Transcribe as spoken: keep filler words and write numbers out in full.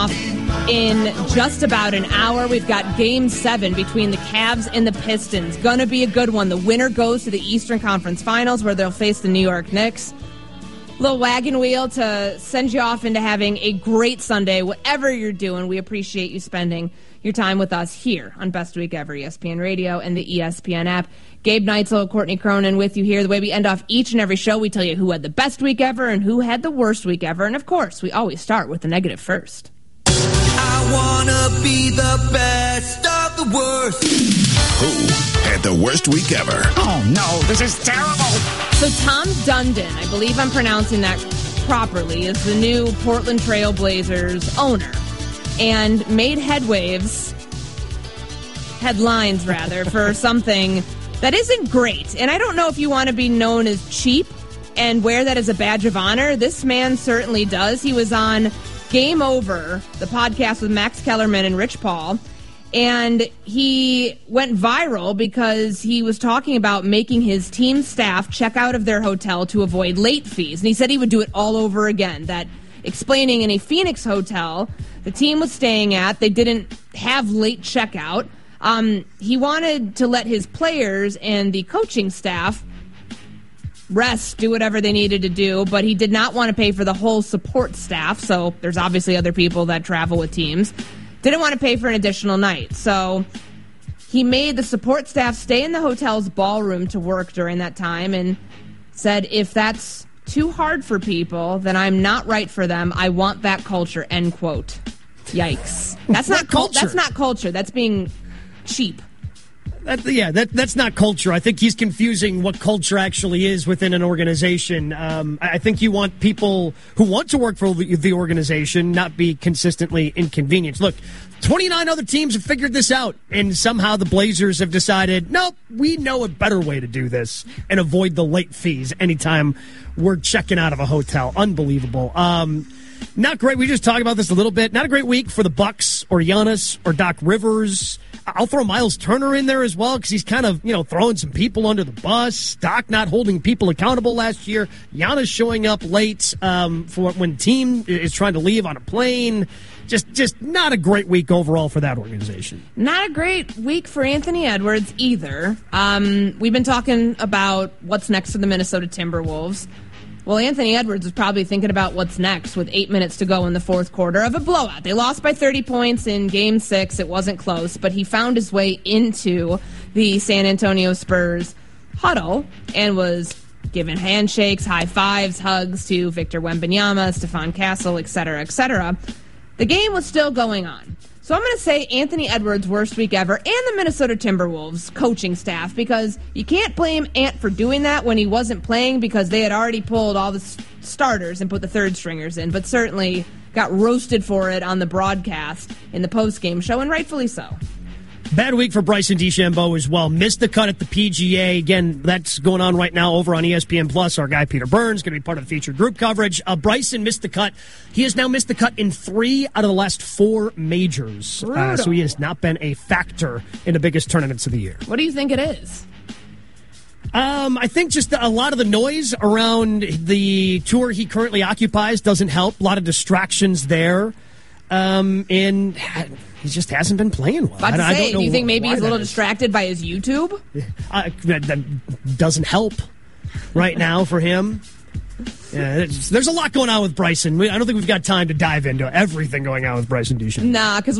In just about an hour, we've got Game seven between the Cavs and the Pistons. Gonna be a good one. The winner goes to the Eastern Conference Finals, where they'll face the New York Knicks. Little wagon wheel to send you off into having a great Sunday. Whatever you're doing, we appreciate you spending your time with us here on Best Week Ever, E S P N Radio and the E S P N app. Gabe Neitzel, Courtney Cronin with you here. The way we end off each and every show, we tell you who had the best week ever and who had the worst week ever. And, of course, we always start with the negative first. I wanna be the best of the worst. Who had the worst week ever? Oh, no, this is terrible. So Tom Dundon, I believe I'm pronouncing that properly, is the new Portland Trail Blazers owner and made headwaves, headlines rather, for something that isn't great. And I don't know if you want to be known as cheap and wear that as a badge of honor. This man certainly does. He was on Game Over, the podcast with Max Kellerman and Rich Paul, and he went viral because he was talking about making his team staff check out of their hotel to avoid late fees. And he said he would do it all over again, that explaining in a Phoenix hotel the team was staying at, they didn't have late checkout. Um, he wanted to let his players and the coaching staff rest, do whatever they needed to do, but he did not want to pay for the whole support staff, so there's obviously other people that travel with teams. Didn't want to pay for an additional night, so he made the support staff stay in the hotel's ballroom to work during that time and said, if that's too hard for people, then I'm not right for them. I want that culture, end quote. Yikes. That's not culture. That's not culture. That's being cheap. That, yeah, that that's not culture. I think he's confusing what culture actually is within an organization. Um, I think you want people who want to work for the, the organization not be consistently inconvenienced. Look, twenty-nine other teams have figured this out, and somehow the Blazers have decided, nope, we know a better way to do this and avoid the late fees anytime we're checking out of a hotel. Unbelievable. Um, not great. We just talked about this a little bit. Not a great week for the Bucks or Giannis or Doc Rivers. I'll throw Miles Turner in there as well because he's kind of, you know, throwing some people under the bus. Doc not holding people accountable last year. Giannis showing up late um, for when team is trying to leave on a plane. Just, just not a great week overall for that organization. Not a great week for Anthony Edwards either. Um, we've been talking about what's next for the Minnesota Timberwolves. Well, Anthony Edwards is probably thinking about what's next with eight minutes to go in the fourth quarter of a blowout. They lost by thirty points in Game six. It wasn't close, but he found his way into the San Antonio Spurs huddle and was giving handshakes, high fives, hugs to Victor Wembanyama, Stephon Castle, et cetera, et cetera. The game was still going on. So I'm going to say Anthony Edwards' worst week ever and the Minnesota Timberwolves coaching staff, because you can't blame Ant for doing that when he wasn't playing because they had already pulled all the starters and put the third stringers in, but certainly got roasted for it on the broadcast in the postgame show, and rightfully so. Bad week for Bryson DeChambeau as well. Missed the cut at the P G A. Again, that's going on right now over on E S P N Plus. Our guy Peter Burns going to be part of the featured group coverage. Uh, Bryson missed the cut. He has now missed the cut in three out of the last four majors. Uh, so he has not been a factor in the biggest tournaments of the year. What do you think it is? Um, I think just a lot of the noise around the tour he currently occupies doesn't help. A lot of distractions there. Um, and he just hasn't been playing well. About to I, say, I don't know do you think maybe he's a little is. distracted by his YouTube? Uh, that, that doesn't help right now for him. Yeah, there's a lot going on with Bryson. I don't think we've got time to dive into everything going on with Bryson DeChambeau. Nah, because